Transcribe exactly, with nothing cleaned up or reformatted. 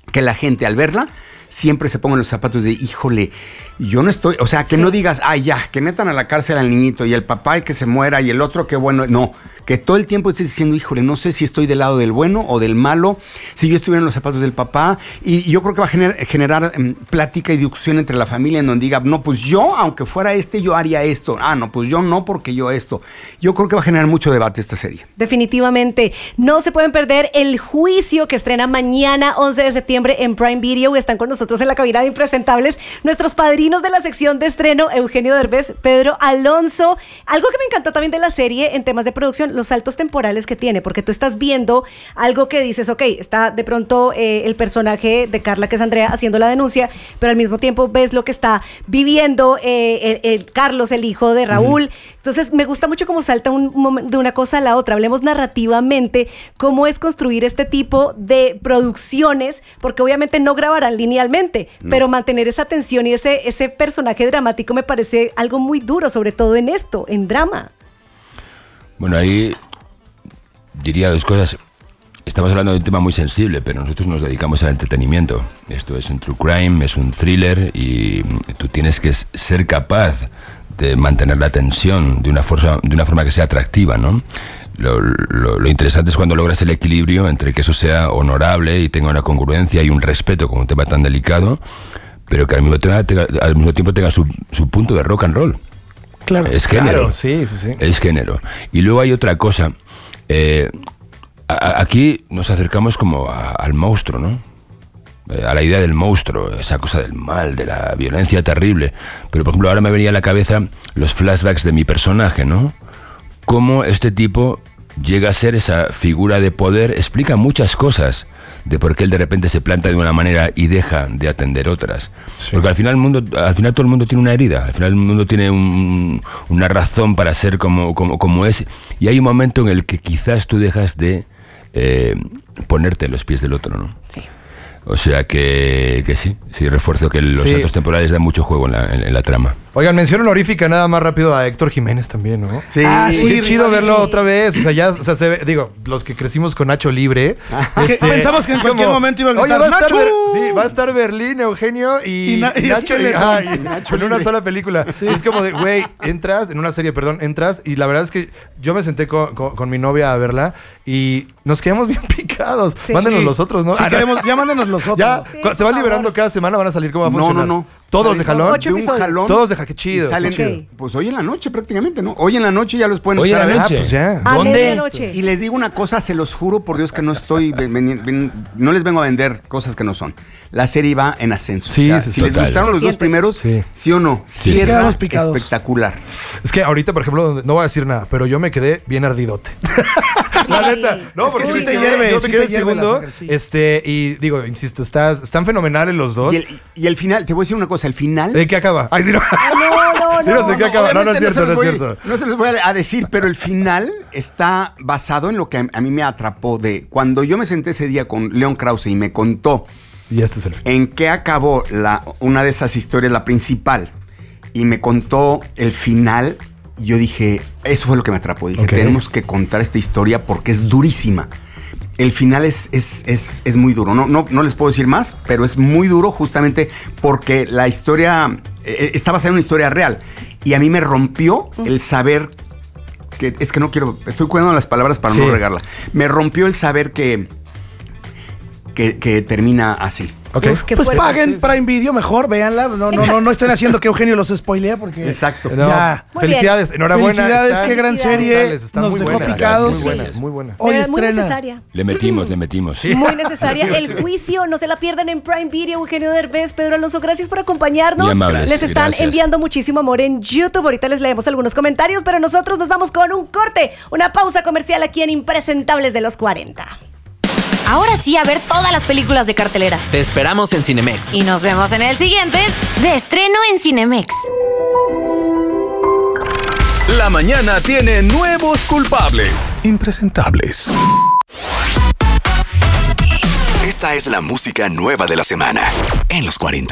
que la gente al verla siempre se pongan los zapatos de, híjole, yo no estoy, o sea, que sí. no digas, ay, ya, que metan a la cárcel al niñito y el papá y que se muera y el otro que bueno, no, que todo el tiempo estés diciendo, híjole, no sé si estoy del lado del bueno o del malo, si yo estuviera en los zapatos del papá, y, y yo creo que va a generar, generar um, plática y discusión entre la familia en donde diga, no, pues yo, aunque fuera este, yo haría esto, ah, no, pues yo no, porque yo esto. Yo creo que va a generar mucho debate esta serie. Definitivamente, no se pueden perder El Juicio, que estrena mañana, once de septiembre, en Prime Video. Están con nosotros en la cabina de Impresentables nuestros padrinos de la sección de estreno, Eugenio Derbez, Pedro Alonso. Algo que me encantó también de la serie en temas de producción, los saltos temporales que tiene, porque tú estás viendo algo que dices, ok, está de pronto eh, el personaje de Carla, que es Andrea, haciendo la denuncia, pero al mismo tiempo ves lo que está viviendo eh, el, el Carlos, el hijo de Raúl. Uh-huh. Entonces me gusta mucho cómo salta un momento de una cosa a la otra. Hablemos narrativamente cómo es construir este tipo de producciones, porque obviamente no grabarán linealmente, no. pero mantener esa tensión y ese, ese personaje dramático me parece algo muy duro, sobre todo en esto, en drama. Bueno, ahí diría dos cosas. Estamos hablando de un tema muy sensible, pero nosotros nos dedicamos al entretenimiento. Esto es un true crime, es un thriller y tú tienes que ser capaz de mantener la tensión de una forma, de una forma que sea atractiva, ¿no? Lo, lo, lo interesante es cuando logras el equilibrio entre que eso sea honorable y tenga una congruencia y un respeto con un tema tan delicado, pero que al mismo, tema, tenga, al mismo tiempo tenga su, su punto de rock and roll. Claro, es género. Claro, sí, sí, sí. Es género. Y luego hay otra cosa. Eh, a, aquí nos acercamos como a, al monstruo, ¿no? Eh, a la idea del monstruo, esa cosa del mal, de la violencia terrible. Pero, por ejemplo, ahora me venía a la cabeza los flashbacks de mi personaje, ¿no? Cómo este tipo llega a ser esa figura de poder, explica muchas cosas de por qué él de repente se planta de una manera y deja de atender otras. Sí. Porque al final, el mundo, al final todo el mundo tiene una herida, al final el mundo tiene un, una razón para ser como, como, como es, y hay un momento en el que quizás tú dejas de eh, ponerte en los pies del otro, ¿no? Sí. O sea que, que sí, sí, refuerzo que los sí. saltos temporales dan mucho juego en la, en, en la trama. Oigan, mención honorífica nada más rápido a Héctor Jiménez también, ¿no? Sí, ah, sí, qué chido verlo sí. otra vez. O sea, ya, o sea, se ve, digo, los que crecimos con Nacho Libre. Este, pensamos que en cualquier como, momento iba a gritar, oye, va a estar ¡Nacho! Ber, sí, va a estar Berlín, Eugenio y, y, na, y Nacho, y, ah, y Nacho en una sola película. Sí. Es como de, güey, entras, en una serie, perdón, entras, y la verdad es que yo me senté con, con, con mi novia a verla y nos quedamos bien picados. Sí. Mándenos sí. los otros, ¿no? Si ah, queremos, ya mándenos los otros. Ya, sí, se van liberando cada semana, van a salir, ¿cómo va a funcionar? No, no, no. Todos de jalón. De un jalón. Todos de jalón, qué chido. Salen, okay. Pues hoy en la noche prácticamente, ¿no? Hoy en la noche ya los pueden Hoy empezar a ver. Ah, pues ya. A ¿Dónde? medianoche. Y les digo una cosa, se los juro por Dios que no estoy, ven, ven, ven, no les vengo a vender cosas que no son. La serie va en ascenso. Sí, o sea, sí, si total. les gustaron los Siente. dos primeros, sí, ¿sí o no? Sí. Cierra Quedamos picados. espectacular. Es que ahorita, por ejemplo, no voy a decir nada, pero yo me quedé bien ardidote. La neta. No, es porque que sí te te hierve, yo sí me quedé te hierve la segundo. sangre, sí. Este, y digo, insisto, estás, están fenomenales los dos. Y el, y el final, te voy a decir una cosa, el final... ¿De qué acaba? Ay, sí, no. No, no, no. Dinos de qué acaba. No, no es cierto, se no es voy, cierto. No se los voy a decir, pero el final está basado en lo que a, a mí me atrapó de... Cuando yo me senté ese día con León Krause y me contó Y este es el final. en qué acabó la, una de esas historias, la principal, y me contó el final, yo dije, eso fue lo que me atrapó. Dije, Okay. tenemos que contar esta historia porque es durísima. El final es, es, es, es muy duro. No, no, no les puedo decir más, pero es muy duro justamente porque la historia eh, está basada en una historia real. Y a mí me rompió el saber que... Es que no quiero... Estoy cuidando las palabras para Sí. no regarla. Me rompió el saber que... Que, que termina así. Okay. Uf, qué Pues fuerte. paguen Prime Video mejor, véanla. No, no, no, no estén haciendo que Eugenio los spoilea porque... Exacto. No, Ya. Muy felicidades, enhorabuena. Felicidades, están qué gran Felicidades. serie. brutales, están Nos muy dejó buenas, picados. Muy buena, muy buena. Hoy Pero muy estrena. necesaria. Le metimos, le metimos. Muy necesaria. El Juicio, no se la pierdan en Prime Video. Eugenio Derbez, Pedro Alonso, gracias por acompañarnos. Muy amables, Les están gracias. enviando muchísimo amor en YouTube. Ahorita les leemos algunos comentarios, pero nosotros nos vamos con un corte, una pausa comercial aquí en Impresentables de los cuarenta. Ahora sí, a ver todas las películas de cartelera. Te esperamos en Cinemex. Y nos vemos en el siguiente de estreno en Cinemex. La mañana tiene nuevos culpables. Impresentables. Esta es la música nueva de la semana en los cuarenta.